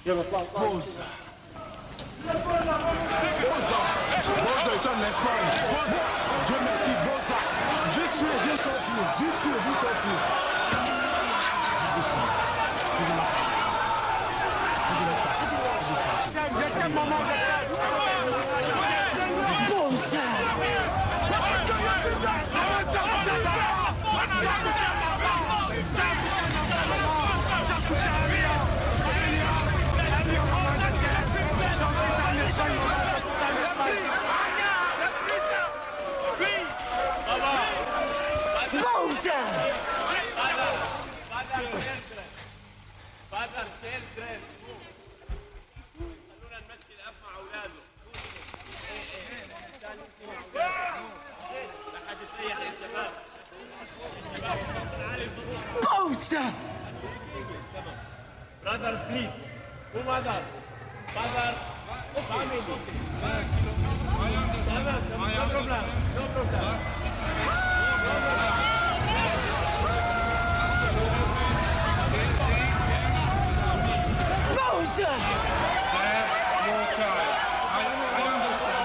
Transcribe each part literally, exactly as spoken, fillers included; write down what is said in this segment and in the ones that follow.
Boza. Boza est en Espagne. Boza. Dieu merci, Boza. Je suis, je s'en fous. Je suis, je s'en fous. Boza. فادر سير جريد خلونا نمشي الاب مع اولاده لا حد يريح يا شباب الشباب تعالي بوسة brother please who mother father family brother no problem no problem Boza! Your child. I, I understand.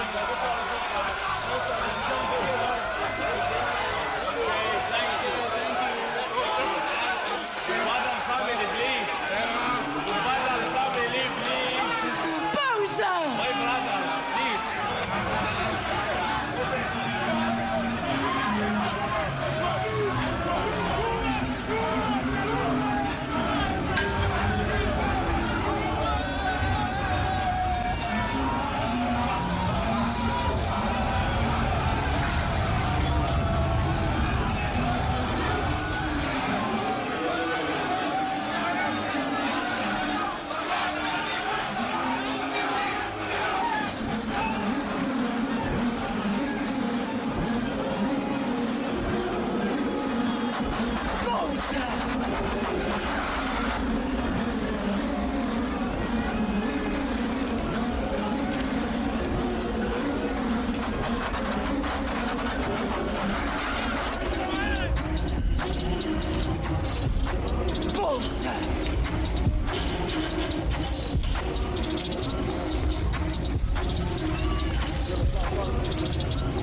Father family please. Father family please. Boza! My brother please. Boza!